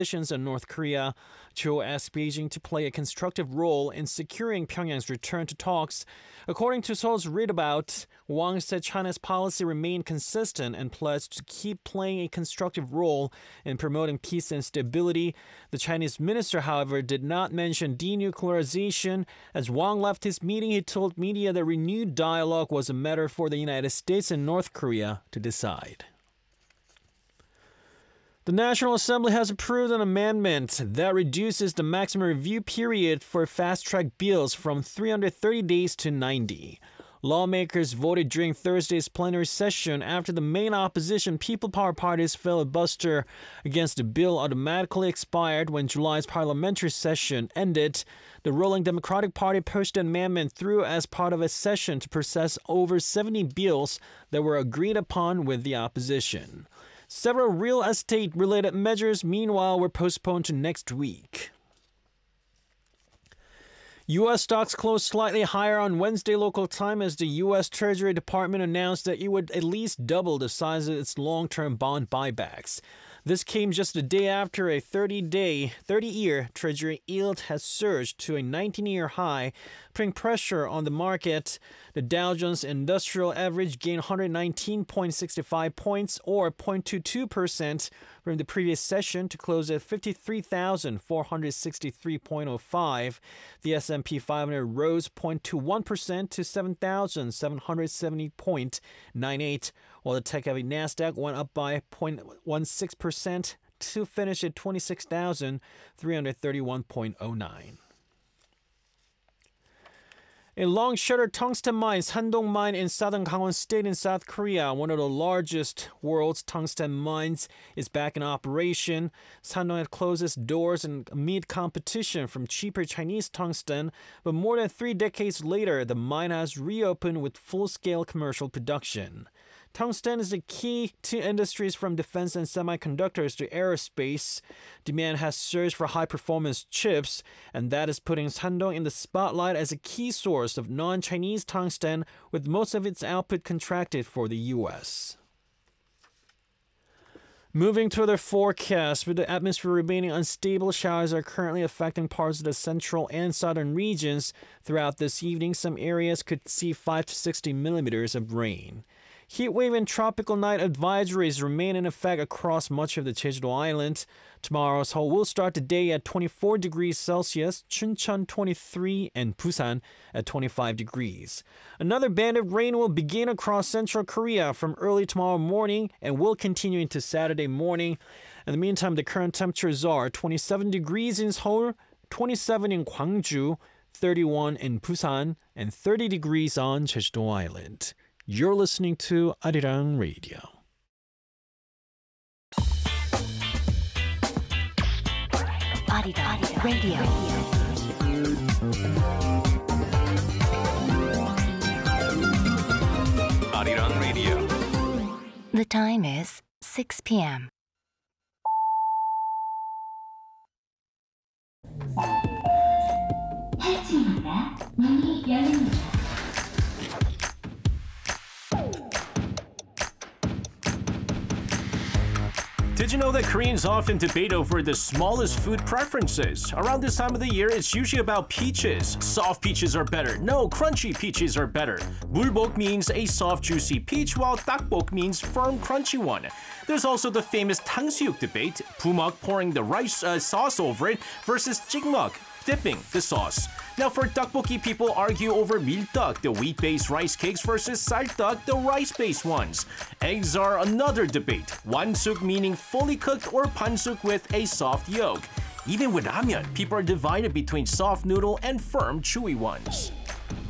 relations in North Korea. Cho asked Beijing to play a constructive role in securing Pyongyang's return to talks. According to Seoul's readout, Wang said China's policy remained consistent and pledged to keep playing a constructive role in promoting peace and stability. The Chinese minister, however, did not mention denuclearization. As Wang left his meeting, he told media that renewed dialogue was a matter for the United States and North Korea to decide. The National Assembly has approved an amendment that reduces the maximum review period for fast-track bills from 330 days to 90. Lawmakers voted during Thursday's plenary session after the main opposition People Power Party's filibuster against the bill automatically expired when July's parliamentary session ended. The ruling Democratic Party pushed the amendment through as part of a session to process over 70 bills that were agreed upon with the opposition. Several real estate-related measures, meanwhile, were postponed to next week. U.S. stocks closed slightly higher on Wednesday local time as the U.S. Treasury Department announced that it would at least double the size of its long-term bond buybacks. This came just a day after a 30-year Treasury yield has surged to a 19-year high, putting pressure on the market. The Dow Jones Industrial Average gained 119.65 points, or 0.22%, from the previous session to close at 53,463.05. The S&P 500 rose 0.21% to 7,770.98, while the tech-heavy Nasdaq went up by 0.16% to finish at 26,331.09. A long-shutter tungsten mine, Shandong Mine in southern Gangwon State in South Korea, one of the largest world's tungsten mines, is back in operation. Shandong had closed its doors amid competition from cheaper Chinese tungsten, but more than 3 decades later, the mine has reopened with full-scale commercial production. Tungsten is the key to industries from defense and semiconductors to aerospace. Demand has surged for high-performance chips, and that is putting Shandong in the spotlight as a key source of non-Chinese tungsten, with most of its output contracted for the U.S. Moving to other forecasts, with the atmosphere remaining unstable, showers are currently affecting parts of the central and southern regions. Throughout this evening, some areas could see 5 to 60 millimeters of rain. Heatwave and tropical night advisories remain in effect across much of the Jeju-do Island. Tomorrow, Seoul will start the day at 24 degrees Celsius, Chuncheon 23, and Busan at 25 degrees. Another band of rain will begin across central Korea from early tomorrow morning and will continue into Saturday morning. In the meantime, the current temperatures are 27 degrees in Seoul, 27 in Gwangju, 31 in Busan, and 30 degrees on Jeju-do Island. You're listening to Arirang Radio. Arirang Radio. Arirang Radio. The time is 6 p.m. 문이 열립니다. Did you know that Koreans often debate over the smallest food preferences? Around this time of the year, it's usually about peaches. Soft peaches are better. No, crunchy peaches are better. Mulbok means a soft, juicy peach, while dakbok means firm, crunchy one. There's also the famous 탕수육 debate, bumak pouring the rice sauce over it versus jjikmuk, dipping the sauce. Now for tteokbokki, people argue over miltteok, the wheat-based rice cakes, versus saltteok, the rice-based ones. Eggs are another debate. Wansuk meaning fully cooked or pansuk with a soft yolk. Even with ramyeon, people are divided between soft noodle and firm, chewy ones.